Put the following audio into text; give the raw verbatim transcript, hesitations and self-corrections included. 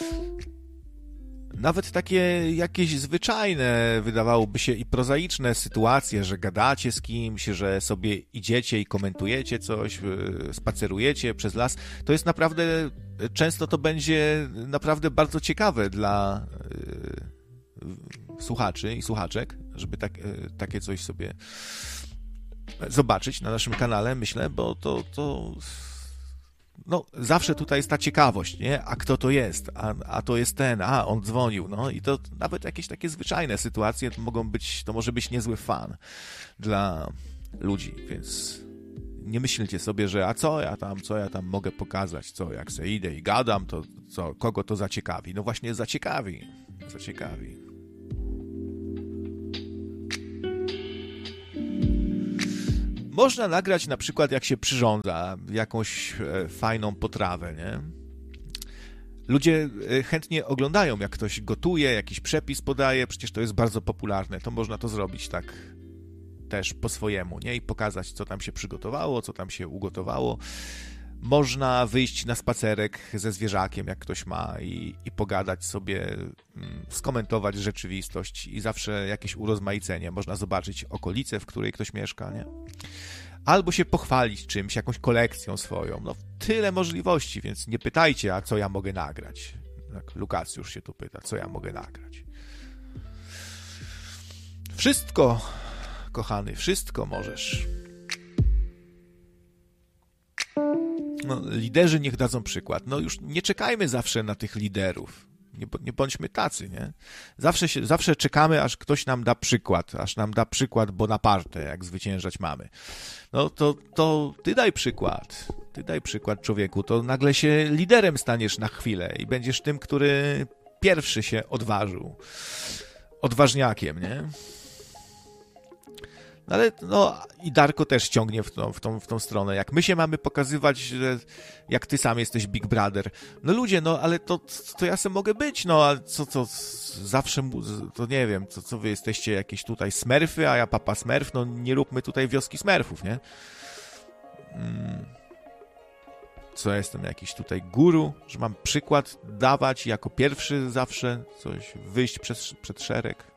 Nawet takie jakieś zwyczajne, wydawałoby się i prozaiczne sytuacje, że gadacie z kimś, że sobie idziecie i komentujecie coś, spacerujecie przez las, to jest naprawdę, często to będzie naprawdę bardzo ciekawe dla słuchaczy i słuchaczek, żeby tak, takie coś sobie zobaczyć na naszym kanale, myślę, bo to, to no, zawsze tutaj jest ta ciekawość, nie? A kto to jest? A, a to jest ten, a on dzwonił, no i to nawet jakieś takie zwyczajne sytuacje to mogą być, to może być niezły fan dla ludzi, więc nie myślcie sobie, że a co ja tam, co ja tam mogę pokazać, co jak se idę i gadam, to co, kogo to zaciekawi? No właśnie zaciekawi, zaciekawi. Można nagrać na przykład, jak się przyrządza jakąś e, fajną potrawę, nie? Ludzie e, chętnie oglądają, jak ktoś gotuje, jakiś przepis podaje, przecież to jest bardzo popularne, to można to zrobić tak też po swojemu, nie? I pokazać, co tam się przygotowało, co tam się ugotowało. Można wyjść na spacerek ze zwierzakiem, jak ktoś ma, i, i pogadać sobie, mm, skomentować rzeczywistość i zawsze jakieś urozmaicenie. Można zobaczyć okolicę, w której ktoś mieszka, nie? Albo się pochwalić czymś, jakąś kolekcją swoją. No, tyle możliwości, więc nie pytajcie, a co ja mogę nagrać. Tak, Lukacjusz się tu pyta, co ja mogę nagrać. Wszystko, kochany, wszystko możesz. No, liderzy niech dadzą przykład. No już nie czekajmy zawsze na tych liderów. Nie, nie bądźmy tacy, nie? Zawsze, się, zawsze czekamy, aż ktoś nam da przykład, aż nam da przykład Bonaparte, jak zwyciężać mamy. No to, to ty daj przykład. Ty daj przykład, człowieku. To nagle się liderem staniesz na chwilę i będziesz tym, który pierwszy się odważył. Odważniakiem, nie? No ale no, i Darko też ciągnie w tą, w, tą, w tą stronę. Jak my się mamy pokazywać, że jak ty sam jesteś Big Brother. No ludzie, no ale to, to ja sam mogę być, no a co, co zawsze, to nie wiem, co, co wy jesteście jakieś tutaj Smurfy, a ja Papa Smurf, no nie róbmy tutaj wioski Smurfów, nie? Hmm. Co ja jestem jakiś tutaj guru, że mam przykład dawać jako pierwszy zawsze coś, wyjść przed, przed szereg.